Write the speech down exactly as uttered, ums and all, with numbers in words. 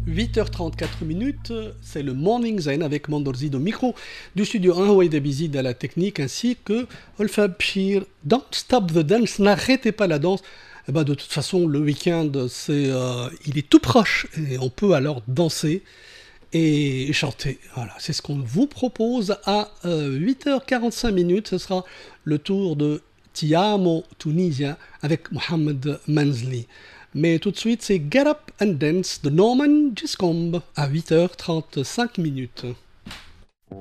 huit heures trente-quatre minutes, c'est le Morning Zen avec Mandorzi au micro du studio un, Waïda Bizid à la technique, ainsi que Olfa Bchir. Don't stop the dance, n'arrêtez pas la danse. Eh ben, de toute façon, le week-end, c'est, euh, il est tout proche et on peut alors danser et chanter. Voilà, c'est ce qu'on vous propose à euh, huit heures quarante-cinq minutes. Ce sera le tour de Tiamo Tunisia avec Mohamed Manzli. Mais tout de suite, c'est Get Up and Dance de Norman Giscombe à huit heures trente-cinq minutes.